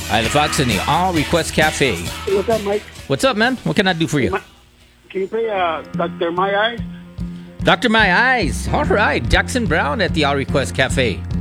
Isla Fox in the All Request Cafe. Hey, what's up, Mike? What's up, man? What can I do for you? Can you play Dr. My Eyes? Dr. My Eyes. All right. Jackson Brown at the All Request Cafe.